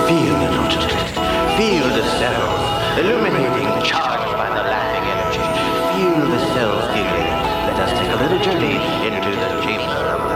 Feel the nautilus. Feel the cells illuminating, charged by the laughing energy. Feel the cells giggling. Let us take a little journey into the chamber of